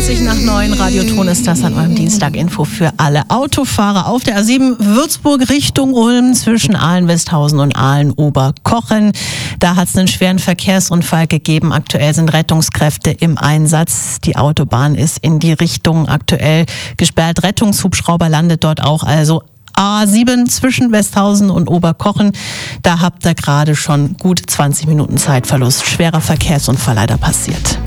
20 nach 9, Radioton ist das an eurem Dienstag-Info für alle Autofahrer auf der A7 Würzburg Richtung Ulm zwischen Aalen-Westhausen und Aalen-Oberkochen. Da hat es einen schweren Verkehrsunfall gegeben. Aktuell sind Rettungskräfte im Einsatz. Die Autobahn ist in die Richtung aktuell gesperrt. Rettungshubschrauber landet dort auch, also A7 zwischen Westhausen und Oberkochen. Da habt ihr gerade schon gut 20 Minuten Zeitverlust. Schwerer Verkehrsunfall leider passiert.